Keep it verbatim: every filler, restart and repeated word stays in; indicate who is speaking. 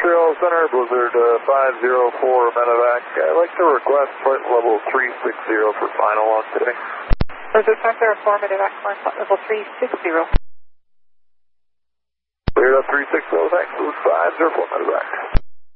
Speaker 1: Montreal Center, Blizzard uh, five zero four medevac. I'd like to request flight level three six zero for final on today.
Speaker 2: Blizzard five zero four medevac, flight level three six zero.
Speaker 1: Cleared up three six zero, thanks, Blizzard five zero four medevac.